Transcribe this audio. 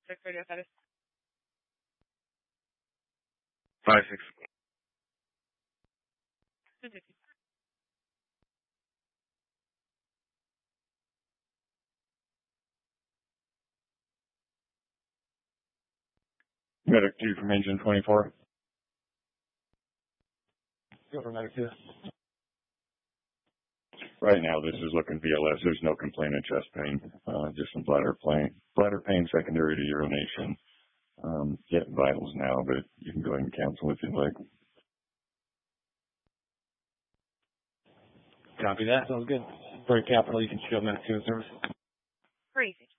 5-6 radio status. 5-6. 250. Medic 2 from engine 24. Go for Medic 2. Right now, this is looking VLS. There's no complaint of chest pain, just some bladder pain secondary to urination. Getting vitals now, but you can go ahead and cancel if you'd like. Copy that. Sounds good. For Capital, you can show Medic 2 in service. Crazy.